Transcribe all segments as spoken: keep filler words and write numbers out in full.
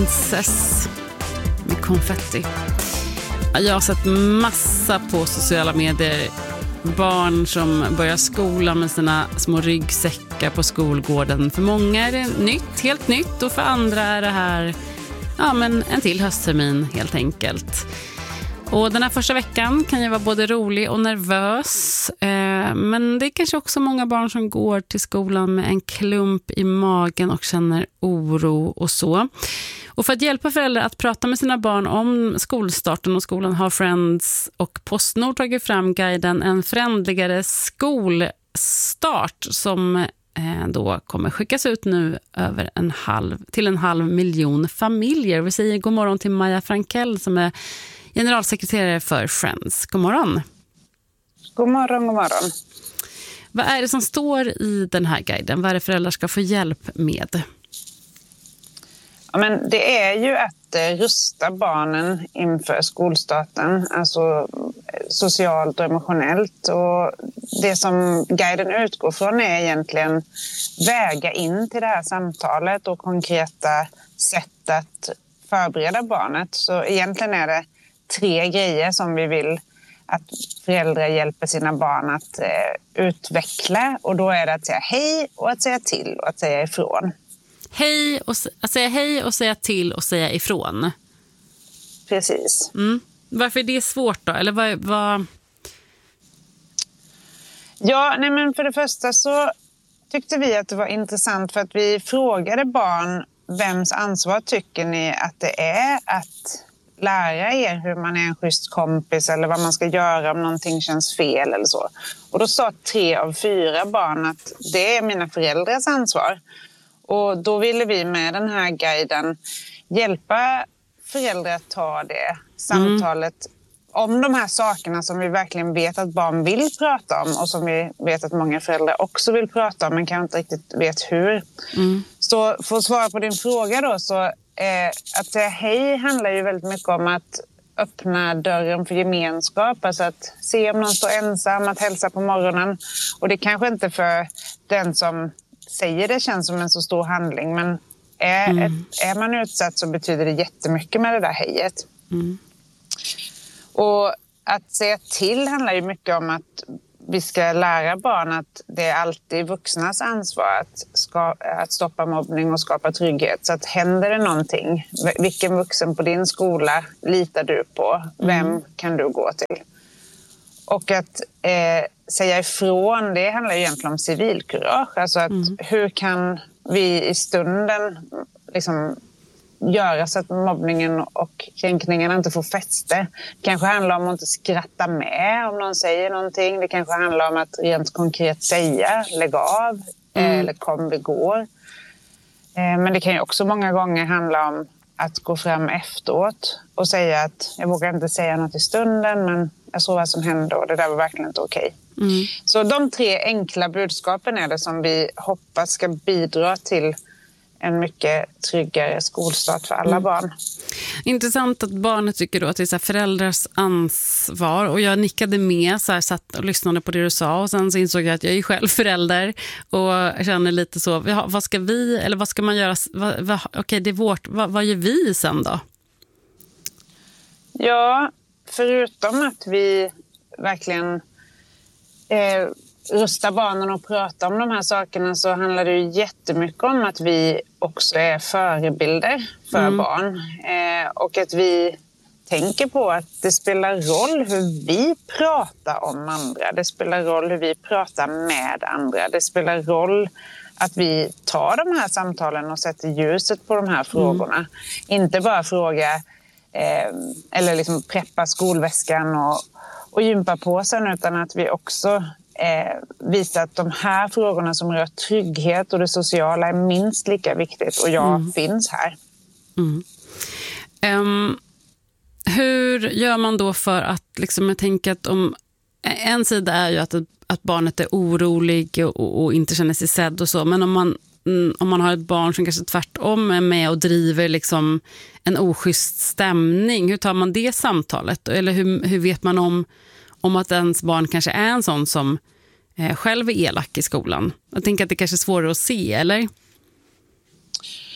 Princess med konfetti. Jag har sett massa på sociala medier. Barn som börjar skolan med sina små ryggsäckar på skolgården. För många är det nytt, helt nytt. Och för andra är det här ja, men en till hösttermin helt enkelt. Och den här första veckan kan ju vara både rolig och nervös. Eh, men det är kanske också många barn som går till skolan med en klump i magen och känner oro och så. Och för att hjälpa föräldrar att prata med sina barn om skolstarten och skolan har Friends och Postnord tagit fram guiden En förändligare skolstart som eh, då kommer skickas ut nu över en halv, till en halv miljon familjer. Vi säger god morgon till Maja Frankell som är generalsekreterare för Friends. God morgon. God morgon, god morgon. Vad är det som står i den här guiden? Vad är det föräldrar ska få hjälp med? Ja, men det är ju att eh, rusta barnen inför skolstarten, alltså socialt och emotionellt. Och det som guiden utgår från är egentligen väga in till det här samtalet och konkreta sätt att förbereda barnet. Så egentligen är det tre grejer som vi vill att föräldrar hjälper sina barn att eh, utveckla. Och då är det att säga hej och att säga till och att säga ifrån. Hej och, att säga hej och säga till och säga ifrån. Precis. Mm. Varför är det svårt då? Eller vad... vad... Ja, nej men för det första så tyckte vi att det var intressant för att vi frågade barn vems ansvar tycker ni att det är att lära er hur man är en schysst kompis eller vad man ska göra om någonting känns fel eller så. Och då sa tre av fyra barn att det är mina föräldrars ansvar. Och då ville vi med den här guiden hjälpa föräldrar att ta det samtalet mm. om de här sakerna som vi verkligen vet att barn vill prata om och som vi vet att många föräldrar också vill prata om men kanske inte riktigt vet hur. Mm. Så för att svara på din fråga då så eh, att säga hej handlar ju väldigt mycket om att öppna dörren för gemenskap, alltså att se om någon står ensam, att hälsa på morgonen. Och det kanske inte för den som säger det känns som en så stor handling, men är, mm. ett, är man utsatt så betyder det jättemycket med det där hejet. Mm. Och att säga till handlar ju mycket om att vi ska lära barn att det är alltid vuxnas ansvar att, ska, att stoppa mobbning och skapa trygghet. Så att händer det någonting, vilken vuxen på din skola litar du på? Vem mm. kan du gå till? Och att eh, säga ifrån, det handlar egentligen om civilkurage. Alltså att mm. hur kan vi i stunden liksom göra så att mobbningen och kränkningarna inte får fäste. Det kanske handlar om att inte skratta med om någon säger någonting. Det kanske handlar om att rent konkret säga, lägg av mm. eller kom vi går. Eh, men det kan ju också många gånger handla om att gå fram efteråt och säga att jag vågar inte säga något i stunden men jag såg vad som hände och det där var verkligen inte okej. Mm. Så de tre enkla budskapen är det som vi hoppas ska bidra till en mycket tryggare skolstart för alla mm. barn. Intressant att barnet tycker då att det är så här föräldrars ansvar. Och jag nickade med, så här, satt och lyssnade på det du sa. Och sen så insåg jag att jag är själv förälder. Och känner lite så, vad ska vi, eller vad ska man göra? Vad, vad, okej, det är vårt, vad, vad gör vi sen då? Ja, förutom att vi verkligen eh, rusta barnen och prata om de här sakerna så handlar det ju jättemycket om att vi också är förebilder för mm. barn. Eh, och att vi tänker på att det spelar roll hur vi pratar om andra. Det spelar roll hur vi pratar med andra. Det spelar roll att vi tar de här samtalen och sätter ljuset på de här frågorna. Mm. Inte bara fråga eh, eller liksom preppa skolväskan och, och gympa på sen utan att vi också Eh, visa att de här frågorna som rör trygghet och det sociala är minst lika viktigt och jag mm. finns här. Mm. Um, hur gör man då för att liksom, jag tänker att om en sida är ju att, att barnet är orolig och, och inte känner sig sedd och så, men om man, om man har ett barn som kanske tvärtom är med och driver liksom en oschysst stämning, hur tar man det samtalet? Eller hur, hur vet man om om att ens barn kanske är en sån som eh, själv är elak i skolan? Jag tänker att det kanske är svårare att se, eller?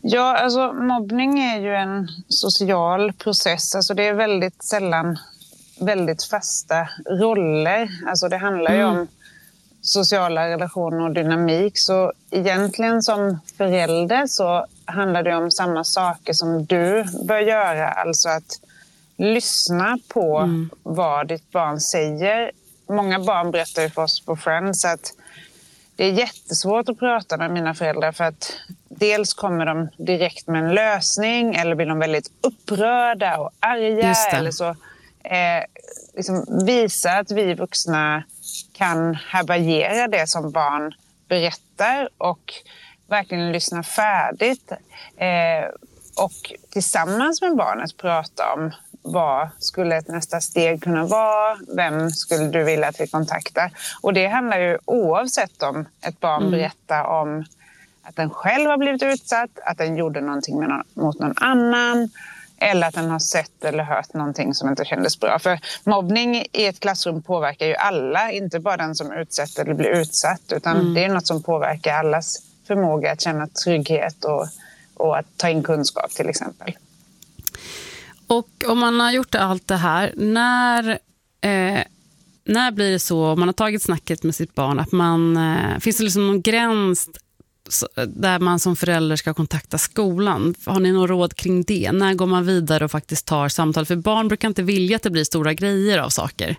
Ja, alltså mobbning är ju en social process. Alltså det är väldigt sällan väldigt fasta roller. Alltså det handlar ju Mm. om sociala relationer och dynamik. Så egentligen som förälder så handlar det om samma saker som du bör göra. Alltså att lyssna på Mm. vad ditt barn säger. Många barn berättar ju för oss på Friends att det är jättesvårt att prata med mina föräldrar för att dels kommer de direkt med en lösning eller blir de väldigt upprörda och arga eller så eh, liksom visa att vi vuxna kan härbärgera det som barn berättar och verkligen lyssna färdigt eh, och tillsammans med barnet prata om vad skulle ett nästa steg kunna vara? Vem skulle du vilja att vi kontaktar? Och det handlar ju oavsett om ett barn Mm. berättar om att den själv har blivit utsatt, att den gjorde någonting med någon, mot någon annan eller att den har sett eller hört någonting som inte kändes bra. För mobbning i ett klassrum påverkar ju alla, inte bara den som utsätter eller blir utsatt, utan Mm. det är något som påverkar allas förmåga att känna trygghet och, och att ta in kunskap till exempel. Och om man har gjort allt det här, när, eh, när blir det så, om man har tagit snacket med sitt barn, att man, eh, finns det liksom någon gräns där man som förälder ska kontakta skolan? Har ni någon råd kring det? När går man vidare och faktiskt tar samtal? För barn brukar inte vilja att det blir stora grejer av saker.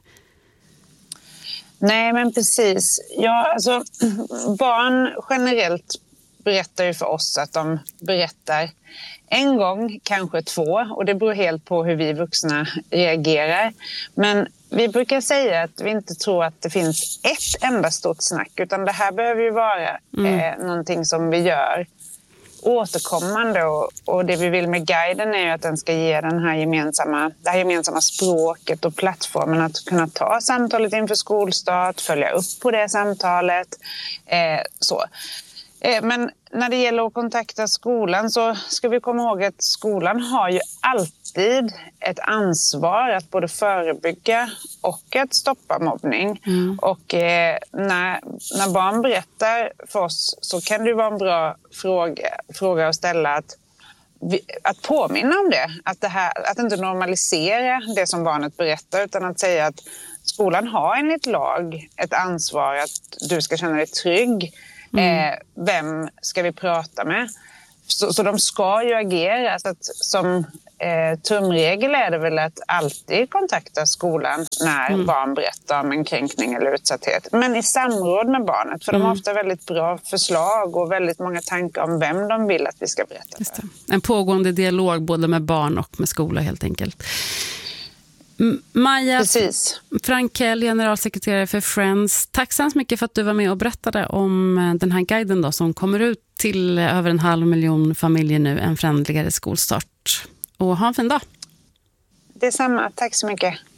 Nej, men precis. Ja, alltså, barn generellt berättar ju för oss att de berättar en gång, kanske två. Och det beror helt på hur vi vuxna reagerar. Men vi brukar säga att vi inte tror att det finns ett enda stort snack. Utan det här behöver ju vara Mm. eh, någonting som vi gör återkommande. Och, och det vi vill med guiden är ju att den ska ge den här gemensamma, det här gemensamma språket och plattformen att kunna ta samtalet inför skolstart, följa upp på det samtalet. Eh, så. Men när det gäller att kontakta skolan så ska vi komma ihåg att skolan har ju alltid ett ansvar att både förebygga och att stoppa mobbning. Mm. Och eh, när, när barn berättar för oss så kan det vara en bra fråga, fråga att ställa att, vi, att påminna om det. Att, det här, att inte normalisera det som barnet berättar utan att säga att skolan har enligt lag ett ansvar att du ska känna dig trygg. Mm. Eh, vem ska vi prata med? Så, så de ska ju agera. Så att, som eh, tumregel är det väl att alltid kontakta skolan när mm. barn berättar om en kränkning eller utsatthet. Men i samråd med barnet. För mm. de har ofta väldigt bra förslag och väldigt många tankar om vem de vill att vi ska berätta. Just det. En pågående dialog både med barn och med skola helt enkelt. Maja Precis. Frankell, generalsekreterare för Friends. Tack så mycket för att du var med och berättade om den här guiden då, som kommer ut till över en halv miljon familjer nu, en friendligare skolstart. Och ha en fin dag. Detsamma, tack så mycket.